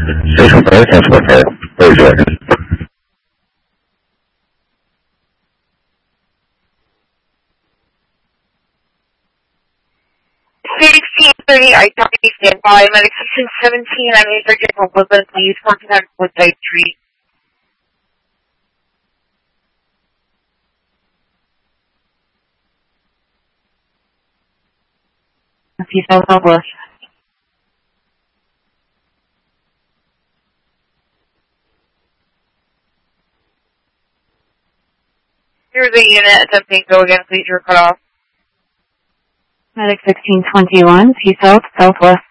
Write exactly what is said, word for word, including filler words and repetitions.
Station five, transport car. Where is it? sixteen thirty, I talk to stand by. Medication seventeen, I need surgical movement, please contact with site three. P South Southwest. Here's a unit attempting to go again, please, you're cut off. Medic sixteen twenty-one, P South Southwest.